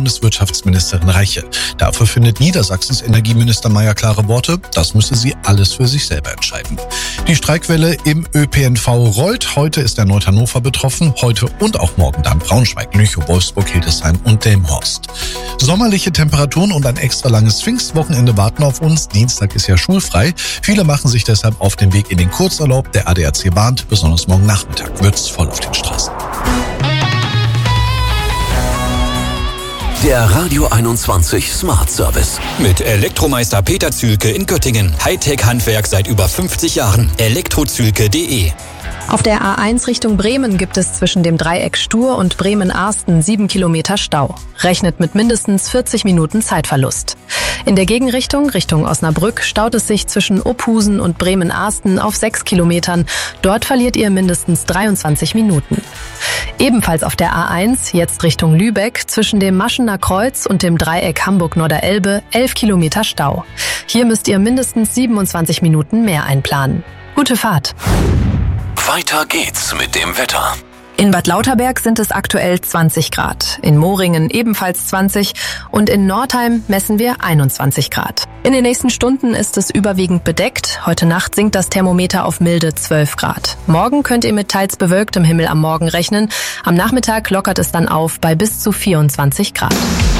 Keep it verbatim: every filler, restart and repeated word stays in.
Bundeswirtschaftsministerin Reiche. Dafür findet Niedersachsens Energieminister Mayer klare Worte. Das müsse sie alles für sich selber entscheiden. Die Streikwelle im Ö P N V rollt. Heute ist der Nord-Hannover betroffen. Heute und auch morgen dann Braunschweig, Lüchow, Wolfsburg, Hildesheim und Delmenhorst. Sommerliche Temperaturen und ein extra langes Pfingstwochenende warten auf uns. Dienstag ist ja schulfrei. Viele machen sich deshalb auf den Weg in den Kurzurlaub. Der A D A C warnt, besonders morgen Nachmittag wird's voll auf den Straßen. Der Radio einundzwanzig Smart Service. Mit Elektromeister Peter Zühlke in Göttingen. Hightech-Handwerk seit über fünfzig Jahren. elektrozühlke punkt de. Auf der A eins Richtung Bremen gibt es zwischen dem Dreieck Stur und Bremen-Arsten sieben Kilometer Stau. Rechnet mit mindestens vierzig Minuten Zeitverlust. In der Gegenrichtung, Richtung Osnabrück, staut es sich zwischen Opphusen und Bremen-Arsten auf sechs Kilometern. Dort verliert ihr mindestens dreiundzwanzig Minuten. Ebenfalls auf der A eins, jetzt Richtung Lübeck, zwischen dem Maschener Kreuz und dem Dreieck Hamburg-Norderelbe elf Kilometer Stau. Hier müsst ihr mindestens siebenundzwanzig Minuten mehr einplanen. Gute Fahrt! Weiter geht's mit dem Wetter. In Bad Lauterberg sind es aktuell zwanzig Grad, in Moringen ebenfalls zwanzig und in Nordheim messen wir einundzwanzig Grad. In den nächsten Stunden ist es überwiegend bedeckt. Heute Nacht sinkt das Thermometer auf milde zwölf Grad. Morgen könnt ihr mit teils bewölktem Himmel am Morgen rechnen. Am Nachmittag lockert es dann auf bei bis zu vierundzwanzig Grad.